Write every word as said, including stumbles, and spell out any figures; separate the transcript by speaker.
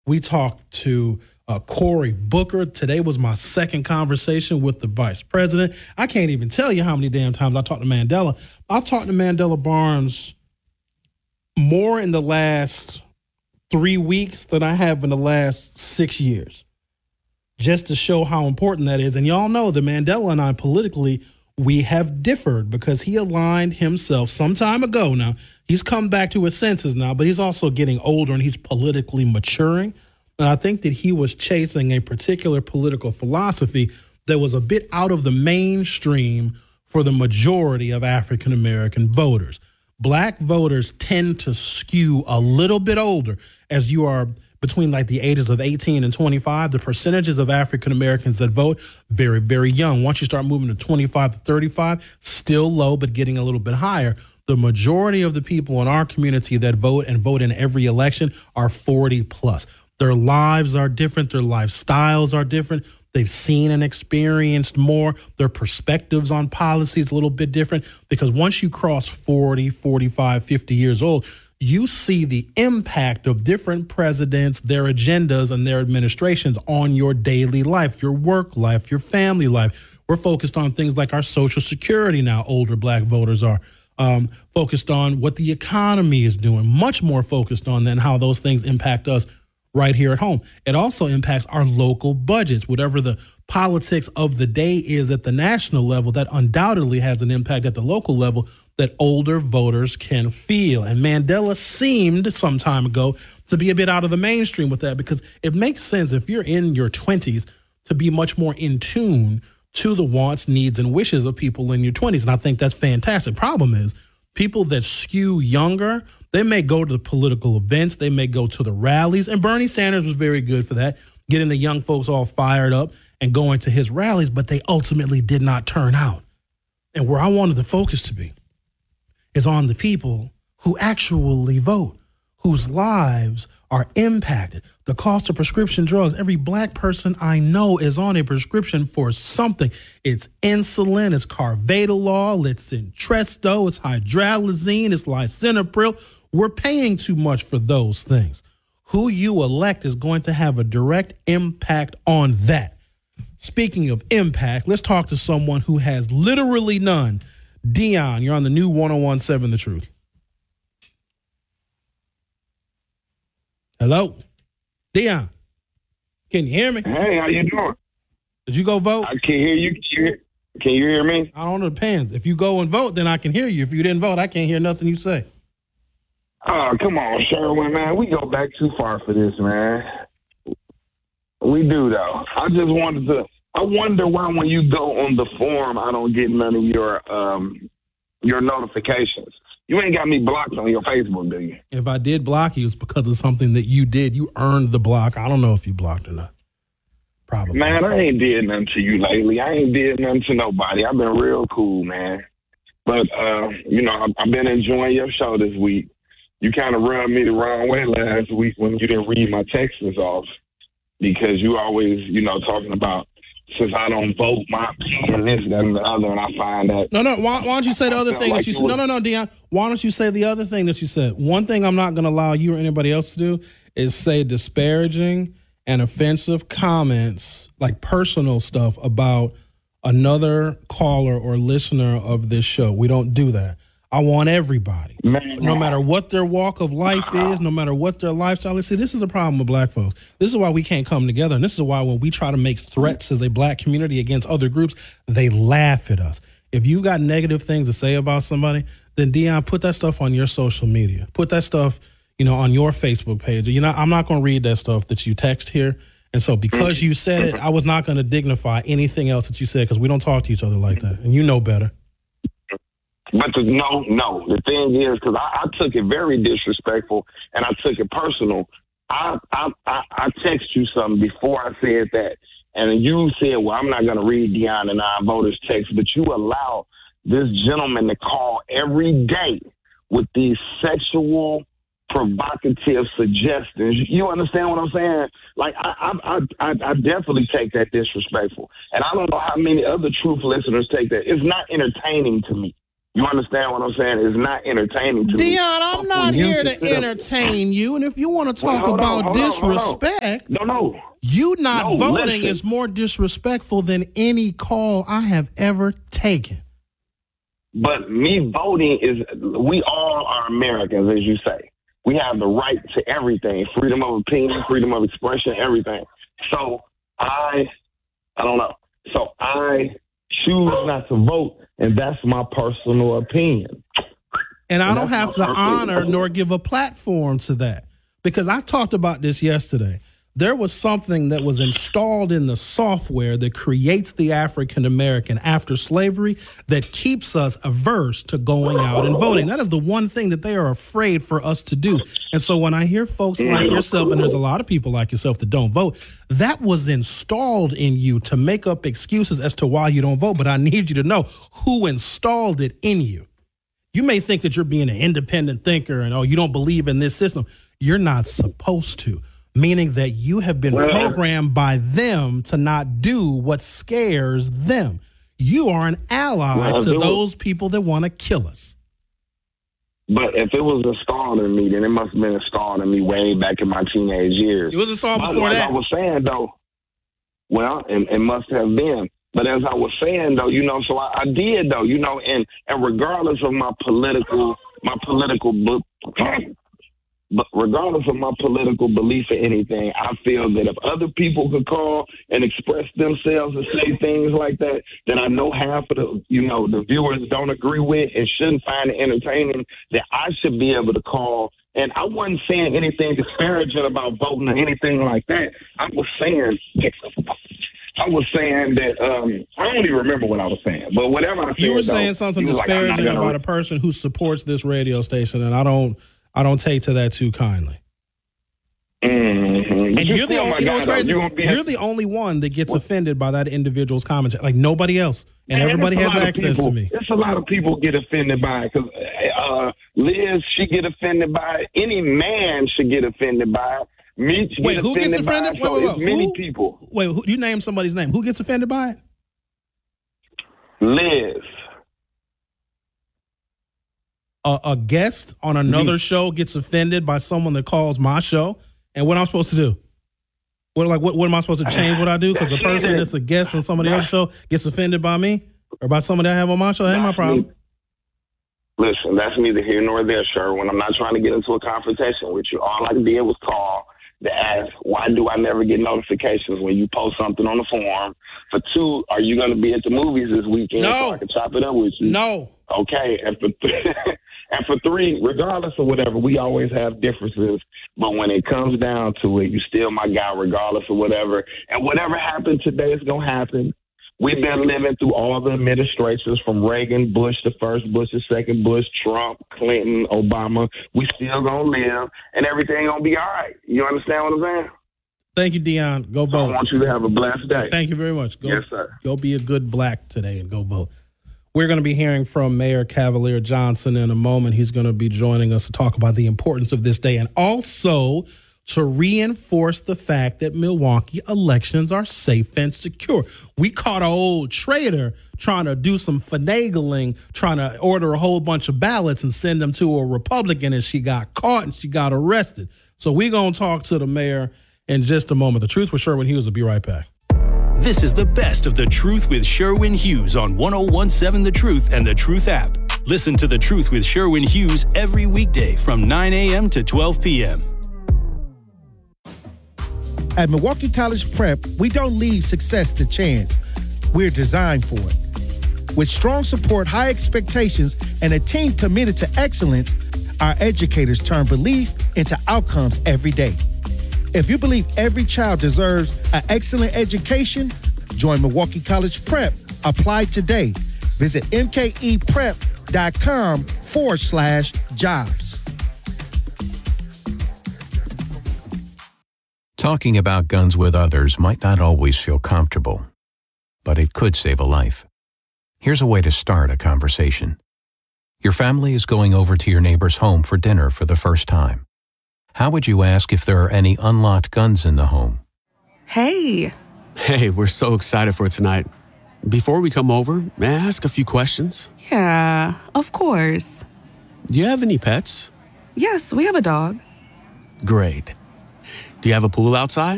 Speaker 1: We talked to uh, Cory Booker. Today was my second conversation with the vice president. I can't even tell you how many damn times I talked to Mandela. I've talked to Mandela Barnes more in the last three weeks than I have in the last six years, just to show how important that is. And y'all know that Mandela and I politically, we have differed because he aligned himself some time ago. Now, he's come back to his senses now, but he's also getting older and he's politically maturing. And I think that he was chasing a particular political philosophy that was a bit out of the mainstream for the majority of African-American voters. Black voters tend to skew a little bit older as you are between like the ages of eighteen and twenty-five. The percentages of African-Americans that vote, very, very young. Once you start moving to twenty-five to thirty-five, still low, but getting a little bit higher. The majority of the people in our community that vote and vote in every election are forty plus. Their lives are different. Their lifestyles are different. They've seen and experienced more. Their perspectives on policy is a little bit different because once you cross forty, forty-five, fifty years old, you see the impact of different presidents, their agendas, and their administrations on your daily life, your work life, your family life. We're focused on things like our Social Security now, older black voters are. Um, focused on what the economy is doing, much more focused on than how those things impact us right here at home. It also impacts our local budgets. Whatever the politics of the day is at the national level, that undoubtedly has an impact at the local level that older voters can feel. And Mandela seemed some time ago to be a bit out of the mainstream with that because it makes sense if you're in your twenties to be much more in tune to the wants, needs, and wishes of people in your twenties. And I think that's fantastic. Problem is, people that skew younger, they may go to the political events, they may go to the rallies, and Bernie Sanders was very good for that, getting the young folks all fired up and going to his rallies, but they ultimately did not turn out. And where I wanted the focus to be is on the people who actually vote, whose lives are impacted. The cost of prescription drugs. Every black person I know is on a prescription for something. It's insulin, it's carvedilol, it's Entresto, it's hydralazine, it's lisinopril. We're paying too much for those things. Who you elect is going to have a direct impact on that. Speaking of impact, let's talk to someone who has literally none. Dion, you're on the new one oh one point seven The Truth. Hello? Dion, can you hear me?
Speaker 2: Hey, how you doing?
Speaker 1: Did you go vote?
Speaker 2: I can hear you. Can you hear, can you hear me?
Speaker 1: I don't know. It depends. If you go and vote, then I can hear you. If you didn't vote, I can't hear nothing you say.
Speaker 2: Oh, come on, Sherwin, man. We go back too far for this, man. We do, though. I just wanted to, I wonder why when you go on the forum, I don't get none of your um, your notifications. You ain't got me blocked on your Facebook, do you?
Speaker 1: If I did block you, it's because of something that you did. You earned the block. I don't know if you blocked or not. Probably.
Speaker 2: Man, I ain't did nothing to you lately. I ain't did nothing to nobody. I've been real cool, man. But, uh, you know, I've been enjoying your show this week. You kind of rubbed me the wrong way last week when you didn't read my texts off because you always, you know, talking about since I don't vote, my opinion, this, that, and the other, and I find that...
Speaker 1: No, no, why, why don't you say the other thing like that you said? No, no, no, Dion. Why don't you say the other thing that you said? One thing I'm not going to allow you or anybody else to do is say disparaging and offensive comments, like personal stuff, about another caller or listener of this show. We don't do that. I want everybody, man, no matter what their walk of life is, no matter what their lifestyle is. See, this is the problem with black folks. This is why we can't come together. And this is why when we try to make threats as a black community against other groups, they laugh at us. If you got negative things to say about somebody, then Dion, put that stuff on your social media. Put that stuff, you know, on your Facebook page. You know, I'm not going to read that stuff that you text here. And so because you said it, I was not going to dignify anything else that you said because we don't talk to each other like that. And you know better.
Speaker 2: But the, no, no. The thing is, because I, I took it very disrespectful and I took it personal. I, I I I text you something before I said that, and you said, "Well, I'm not going to read Dion and I voters' text," but you allow this gentleman to call every day with these sexual, provocative suggestions. You understand what I'm saying? Like I I I, I definitely take that disrespectful, and I don't know how many other truth listeners take that. It's not entertaining to me. You understand what I'm saying? It's not entertaining to me.
Speaker 1: Dion, I'm not here to entertain you. And if you want to talk
Speaker 2: Well, hold on,
Speaker 1: about
Speaker 2: hold on, hold on.
Speaker 1: disrespect,
Speaker 2: No, no.
Speaker 1: you not
Speaker 2: No,
Speaker 1: voting
Speaker 2: listen.
Speaker 1: is more disrespectful than any call I have ever taken.
Speaker 2: But me voting is, we all are Americans, as you say. We have the right to everything, freedom of opinion, freedom of expression, everything. So I, I don't know. So I choose not to vote, and that's my personal opinion.
Speaker 1: And I
Speaker 2: And
Speaker 1: don't
Speaker 2: that's
Speaker 1: have
Speaker 2: my
Speaker 1: to
Speaker 2: personal
Speaker 1: honor
Speaker 2: opinion.
Speaker 1: nor give a platform to that, because I talked about this yesterday. There was something that was installed in the software that creates the African American after slavery that keeps us averse to going out and voting. That is the one thing that they are afraid for us to do. And so when I hear folks like yourself, and there's a lot of people like yourself that don't vote, that was installed in you to make up excuses as to why you don't vote. But I need you to know who installed it in you. You may think that you're being an independent thinker and, oh, you don't believe in this system. You're not supposed to. Meaning that you have been
Speaker 2: Well,
Speaker 1: programmed by them to not do what scares them. You are an ally
Speaker 2: Well,
Speaker 1: to
Speaker 2: it was-
Speaker 1: those people that want to kill us.
Speaker 2: But if it was installed in me, then it must have been installed in me way back in my teenage years.
Speaker 1: It was installed
Speaker 2: But
Speaker 1: before
Speaker 2: like
Speaker 1: that.
Speaker 2: I was saying, though, well, it, it must have been. But as I was saying, though, you know, so I, I did, though, you know, and, and regardless of my political, my political book, but regardless of my political belief or anything, I feel that if other people could call and express themselves and say things like that, that I know half of the, you know, the viewers don't agree with and shouldn't find it entertaining, that I should be able to call. And I wasn't saying anything disparaging about voting or anything like that. I was saying, I was saying that, um, I don't even remember what I was saying, but whatever I said.
Speaker 1: You were
Speaker 2: though,
Speaker 1: saying something
Speaker 2: he was like, I'm not
Speaker 1: disparaging
Speaker 2: gonna
Speaker 1: about a person who supports this radio station, and I don't I don't take to that too kindly.
Speaker 2: Mm-hmm.
Speaker 1: And you're the only, you know what's crazy?
Speaker 2: You're, be
Speaker 1: You're the only one that gets offended by that individual's commentary, like nobody else. And
Speaker 2: Man,
Speaker 1: everybody
Speaker 2: it's a
Speaker 1: has
Speaker 2: lot of
Speaker 1: access
Speaker 2: people,
Speaker 1: to me.
Speaker 2: It's a lot of people get offended by it because uh, Liz, she get offended by it. Any man should get offended by it. Me, she
Speaker 1: Wait,
Speaker 2: get
Speaker 1: who gets
Speaker 2: offended by
Speaker 1: offended?
Speaker 2: it.
Speaker 1: Wait,
Speaker 2: So
Speaker 1: wait,
Speaker 2: it's
Speaker 1: wait.
Speaker 2: many
Speaker 1: Who?
Speaker 2: people.
Speaker 1: Wait, who, you name somebody's name. Who gets offended by it?
Speaker 2: Liz.
Speaker 1: A, a guest on another
Speaker 2: Mm-hmm.
Speaker 1: show gets offended by someone that calls my show, and what I'm supposed to do? What like what, what am I supposed to change what I do? Because a
Speaker 2: That's
Speaker 1: person
Speaker 2: neither.
Speaker 1: that's a guest on somebody else's show gets offended by me or by somebody I have on my show. That ain't my
Speaker 2: That's
Speaker 1: problem.
Speaker 2: me. Listen, that's neither here nor there, Sherwin. I'm not trying to get into a confrontation with you. All I did was call to ask, why do I never get notifications when you post something on the forum? For two, are you going to be at the movies this weekend
Speaker 1: No.
Speaker 2: so I can chop it up with you?
Speaker 1: No.
Speaker 2: Okay, and for th- and for three, regardless of whatever, we always have differences. But when it comes down to it, you still my guy, regardless of whatever. And whatever happened today is gonna happen. We've been living through all the administrations from Reagan, Bush, the first Bush, the second Bush, Trump, Clinton, Obama. We still gonna live, and everything gonna be all right. You understand what I'm saying?
Speaker 1: Thank you, Dion. Go
Speaker 2: So I
Speaker 1: vote.
Speaker 2: want you to have a blessed day.
Speaker 1: Thank you very much. Go,
Speaker 2: Yes, sir.
Speaker 1: Go be a good black today and go vote. We're going to be hearing from Mayor Cavalier Johnson in a moment. He's going to be joining us to talk about the importance of this day and also to reinforce the fact that Milwaukee elections are safe and secure. We caught an old traitor trying to do some finagling, trying to order a whole bunch of ballots and send them to a Republican, and she got caught and she got arrested. So we're going to talk to the mayor in just a moment. The Truth with Sherwin Hughes will be right back.
Speaker 3: This is the best of The Truth with Sherwin Hughes on one oh one seven The Truth and The Truth app. Listen to The Truth with Sherwin Hughes every weekday from nine a.m. to twelve p.m.
Speaker 4: At Milwaukee College Prep, we don't leave success to chance. We're designed for it. With strong support, high expectations, and a team committed to excellence, our educators turn belief into outcomes every day. If you believe every child deserves an excellent education, join Milwaukee College Prep. Apply today. Visit mkeprep.com forward slash jobs.
Speaker 5: Talking about guns with others might not always feel comfortable, but it could save a life. Here's a way to start a conversation. Your family is going over to your neighbor's home for dinner for the first time. How would you ask if there are any unlocked guns in the home?
Speaker 6: Hey.
Speaker 7: Hey, we're so excited for tonight.
Speaker 6: Before we come over, may I ask a few questions?
Speaker 7: Yeah, of course.
Speaker 6: Do you have any pets?
Speaker 7: Yes, we have a dog.
Speaker 6: Great. Do you have a pool outside?